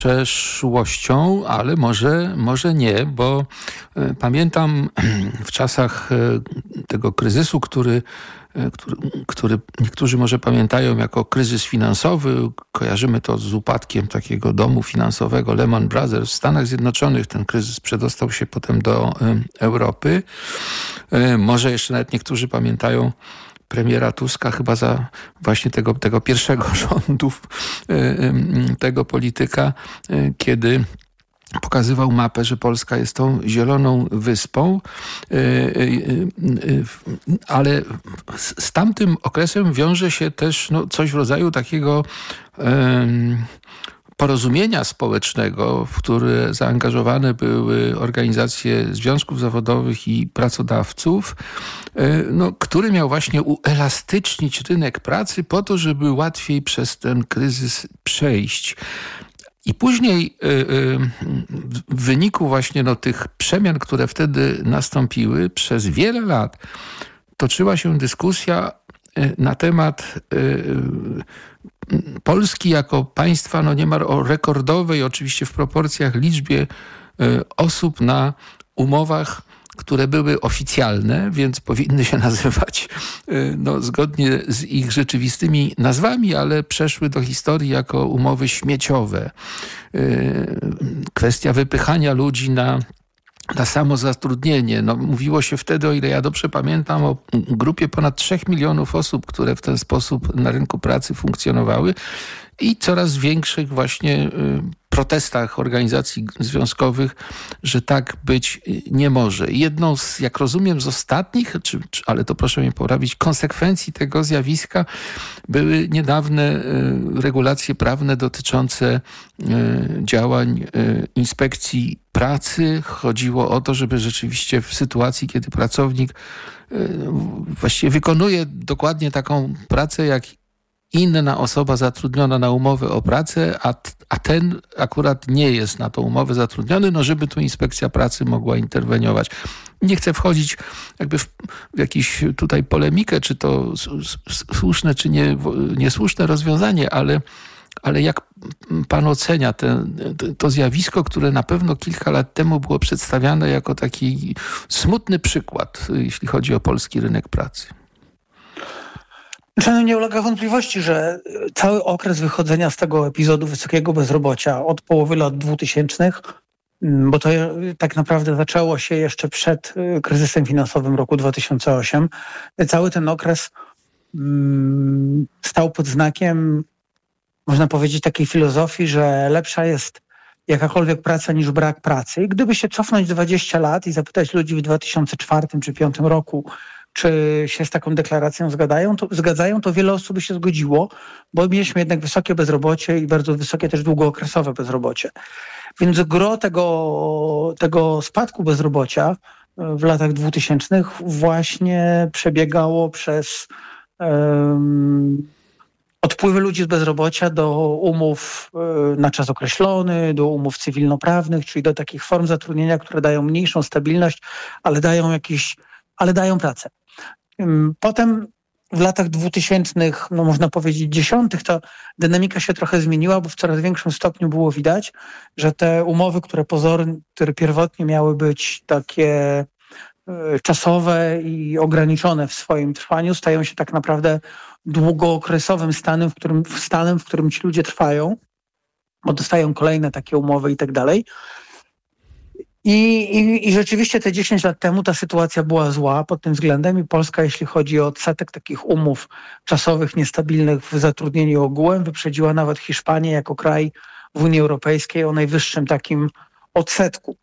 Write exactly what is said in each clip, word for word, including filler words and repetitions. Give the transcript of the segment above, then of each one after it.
przeszłością, ale może, może nie, bo y, pamiętam w czasach y, tego kryzysu, który, y, który, który niektórzy może pamiętają jako kryzys finansowy, kojarzymy to z upadkiem takiego domu finansowego Lehman Brothers w Stanach Zjednoczonych. Ten kryzys przedostał się potem do y, Europy. Y, może jeszcze nawet niektórzy pamiętają premiera Tuska chyba za właśnie tego, tego pierwszego rządów tego polityka, kiedy pokazywał mapę, że Polska jest tą zieloną wyspą, ale z tamtym okresem wiąże się też no, coś w rodzaju takiego porozumienia społecznego, w które zaangażowane były organizacje związków zawodowych i pracodawców, no, który miał właśnie uelastycznić rynek pracy po to, żeby łatwiej przez ten kryzys przejść. I później w wyniku właśnie no, tych przemian, które wtedy nastąpiły, przez wiele lat toczyła się dyskusja na temat Polski jako państwa no niemal o rekordowej, oczywiście w proporcjach, liczbie osób na umowach, które były oficjalne, więc powinny się nazywać no, zgodnie z ich rzeczywistymi nazwami, ale przeszły do historii jako umowy śmieciowe. Kwestia wypychania ludzi na na samozatrudnienie. No, mówiło się wtedy, o ile ja dobrze pamiętam, o grupie ponad trzech milionów osób, które w ten sposób na rynku pracy funkcjonowały i coraz większych właśnie protestach organizacji związkowych, że tak być nie może. Jedną z, jak rozumiem, z ostatnich, czy, czy, ale to proszę mnie poprawić, konsekwencji tego zjawiska były niedawne regulacje prawne dotyczące działań inspekcji pracy. Chodziło o to, żeby rzeczywiście w sytuacji, kiedy pracownik właściwie wykonuje dokładnie taką pracę, jak inna osoba zatrudniona na umowę o pracę, a, a ten akurat nie jest na tą umowę zatrudniony, no żeby tu inspekcja pracy mogła interweniować. Nie chcę wchodzić jakby w, w jakąś tutaj polemikę, czy to słuszne, czy nie, niesłuszne rozwiązanie, ale, ale jak pan ocenia ten, to zjawisko, które na pewno kilka lat temu było przedstawiane jako taki smutny przykład, jeśli chodzi o polski rynek pracy? No nie ulega wątpliwości, że cały okres wychodzenia z tego epizodu wysokiego bezrobocia od połowy lat dwutysięcznych, bo to tak naprawdę zaczęło się jeszcze przed kryzysem finansowym roku dwa tysiące ósmym, cały ten okres stał pod znakiem, można powiedzieć, takiej filozofii, że lepsza jest jakakolwiek praca niż brak pracy. I gdyby się cofnąć dwadzieścia lat i zapytać ludzi w dwa tysiące czwartym czy dwa tysiące piątym roku, czy się z taką deklaracją zgadzają, to, zgadzają, to wiele osób by się zgodziło, bo mieliśmy jednak wysokie bezrobocie i bardzo wysokie też długookresowe bezrobocie. Więc gro tego, tego spadku bezrobocia w latach dwutysięcznych właśnie przebiegało przez um, odpływy ludzi z bezrobocia do umów na czas określony, do umów cywilnoprawnych, czyli do takich form zatrudnienia, które dają mniejszą stabilność, ale dają jakiś, ale dają pracę. Potem w latach dwutysięcznych, no można powiedzieć dziesiątych, ta dynamika się trochę zmieniła, bo w coraz większym stopniu było widać, że te umowy, które pozornie, które pierwotnie miały być takie czasowe i ograniczone w swoim trwaniu, stają się tak naprawdę długookresowym stanem, w którym, stanem, w którym ci ludzie trwają, bo dostają kolejne takie umowy i tak dalej. I, i, I rzeczywiście te dziesięć lat temu ta sytuacja była zła pod tym względem i Polska, jeśli chodzi o odsetek takich umów czasowych, niestabilnych w zatrudnieniu ogółem, wyprzedziła nawet Hiszpanię jako kraj w Unii Europejskiej o najwyższym takim odsetku.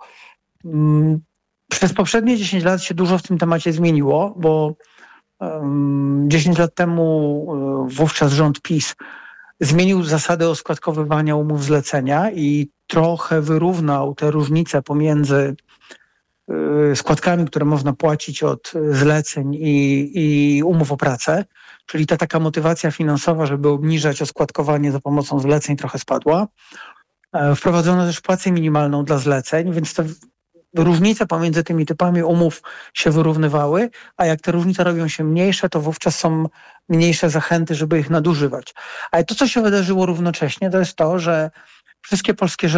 Przez poprzednie dziesięć lat się dużo w tym temacie zmieniło, bo um, dziesięć lat temu um, wówczas rząd PiS zmienił zasady oskładkowywania umów zlecenia i trochę wyrównał te różnice pomiędzy y, składkami, które można płacić od zleceń i, i umów o pracę. Czyli ta taka motywacja finansowa, żeby obniżać oskładkowanie za pomocą zleceń, trochę spadła. E, wprowadzono też płacę minimalną dla zleceń, więc te różnice pomiędzy tymi typami umów się wyrównywały, a jak te różnice robią się mniejsze, to wówczas są mniejsze zachęty, żeby ich nadużywać. Ale to, co się wydarzyło równocześnie, to jest to, że wszystkie polskie